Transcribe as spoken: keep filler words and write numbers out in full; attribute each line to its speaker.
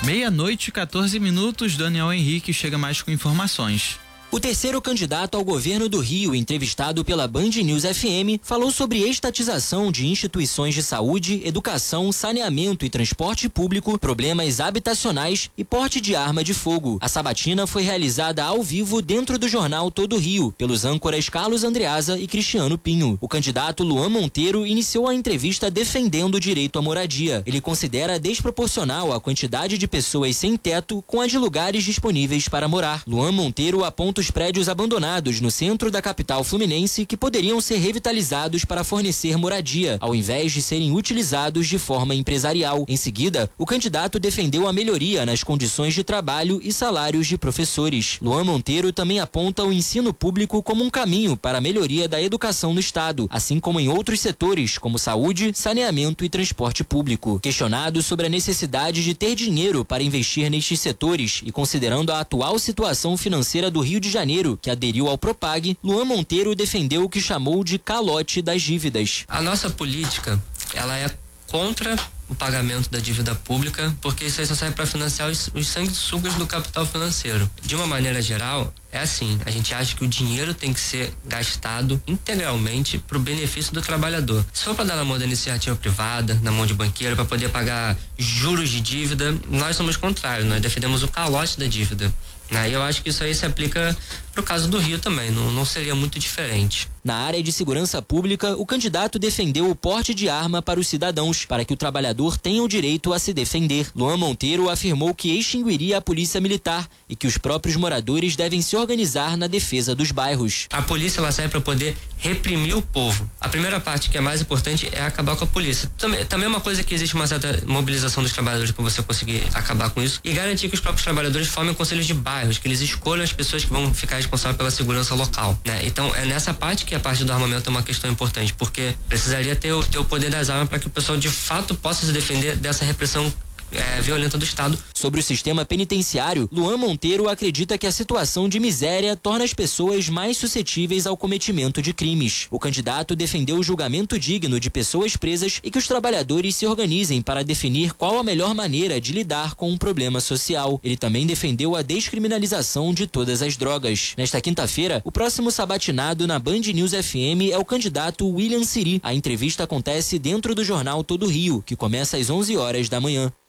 Speaker 1: Meia-noite e quatorze minutos, Daniel Henrique chega mais com informações.
Speaker 2: O terceiro candidato ao governo do Rio, entrevistado pela Band News F M, falou sobre estatização de instituições de saúde, educação, saneamento e transporte público, problemas habitacionais e porte de arma de fogo. A sabatina foi realizada ao vivo dentro do jornal Todo Rio, pelos âncoras Carlos Andreasa e Cristiano Pinho. O candidato Luan Monteiro iniciou a entrevista defendendo o direito à moradia. Ele considera desproporcional a quantidade de pessoas sem teto com a de lugares disponíveis para morar. Luan Monteiro aponta os prédios abandonados no centro da capital fluminense que poderiam ser revitalizados para fornecer moradia, ao invés de serem utilizados de forma empresarial. Em seguida, o candidato defendeu a melhoria nas condições de trabalho e salários de professores. Luan Monteiro também aponta o ensino público como um caminho para a melhoria da educação no estado, assim como em outros setores, como saúde, saneamento e transporte público. Questionado sobre a necessidade de ter dinheiro para investir nestes setores e considerando a atual situação financeira do Rio de Janeiro, que aderiu ao Propag, Luan Monteiro defendeu o que chamou de calote das dívidas.
Speaker 3: A nossa política, ela é contra o pagamento da dívida pública, porque isso aí só serve para financiar os, os sanguessugas do capital financeiro. De uma maneira geral, é assim, a gente acha que o dinheiro tem que ser gastado integralmente para o benefício do trabalhador. Se for para dar na mão da iniciativa privada, na mão de banqueiro, para poder pagar juros de dívida, nós somos contrários, nós defendemos o calote da dívida. E eu acho que isso aí se aplica para o caso do Rio também, não, não seria muito diferente.
Speaker 2: Na área de segurança pública, o candidato defendeu o porte de arma para os cidadãos, para que o trabalhador tenha o direito a se defender. Luan Monteiro afirmou que extinguiria a polícia militar e que os próprios moradores devem se organizar na defesa dos bairros.
Speaker 3: A polícia ela serve para poder reprimir o povo. A primeira parte que é mais importante é acabar com a polícia. Também, também é uma coisa que existe uma certa mobilização dos trabalhadores para você conseguir acabar com isso e garantir que os próprios trabalhadores formem conselhos de bairros, que eles escolham as pessoas que vão ficar responsáveis pela segurança local, né? Então é nessa parte que a parte do armamento é uma questão importante, porque precisaria ter o, ter o poder das armas para que o pessoal de fato possa se defender dessa repressão É, violenta do Estado.
Speaker 2: Sobre o sistema penitenciário, Luan Monteiro acredita que a situação de miséria torna as pessoas mais suscetíveis ao cometimento de crimes. O candidato defendeu o julgamento digno de pessoas presas e que os trabalhadores se organizem para definir qual a melhor maneira de lidar com um problema social. Ele também defendeu a descriminalização de todas as drogas. Nesta quinta-feira, o próximo sabatinado na Band News F M é o candidato William Siri. A entrevista acontece dentro do jornal Todo Rio, que começa às onze horas da manhã.